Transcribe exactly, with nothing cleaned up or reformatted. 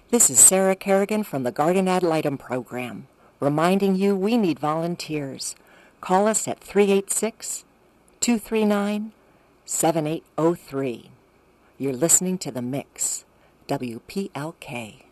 This is Sarah Kerrigan from the Garden Ad Litem program, reminding you we need volunteers. Call us at three eight six, two three nine, seven eight zero three. You're listening to The Mix, W P L K.